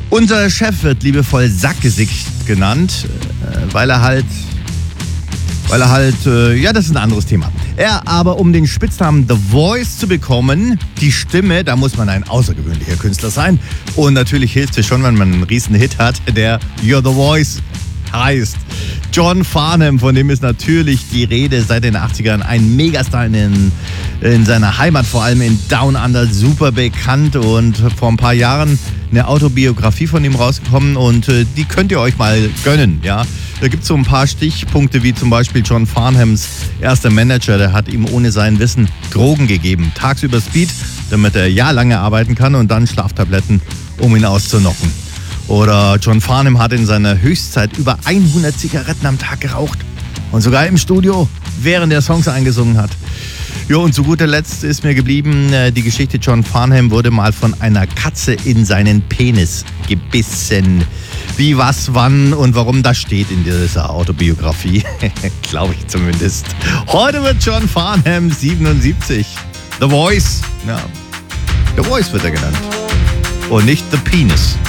Unser Chef wird liebevoll Sackgesicht genannt, weil er halt, ja, das ist ein anderes Thema. Aber um den Spitznamen The Voice zu bekommen, die Stimme, da muss man ein außergewöhnlicher Künstler sein. Und natürlich hilft es schon, wenn man einen riesen Hit hat, der You're the Voice heißt. John Farnham, von dem ist natürlich die Rede, seit den 80ern ein Megastar in seiner Heimat, vor allem in Down Under, super bekannt und vor ein paar Jahren eine Autobiografie von ihm rausgekommen und die könnt ihr euch mal gönnen, ja. Da gibt es so ein paar Stichpunkte, wie zum Beispiel John Farnhams erster Manager, der hat ihm ohne sein Wissen Drogen gegeben. Tagsüber Speed, damit er jahrelange arbeiten kann und dann Schlaftabletten, um ihn auszunocken. Oder John Farnham hat in seiner Höchstzeit über 100 Zigaretten am Tag geraucht. Und sogar im Studio, während er Songs eingesungen hat. Jo, und zu guter Letzt ist mir geblieben, die Geschichte John Farnham wurde mal von einer Katze in seinen Penis gebissen. Wie, was, wann und warum, das steht in dieser Autobiografie. Glaube ich zumindest. Heute wird John Farnham 77. The Voice. Ja, The Voice wird er genannt. Und nicht The Penis.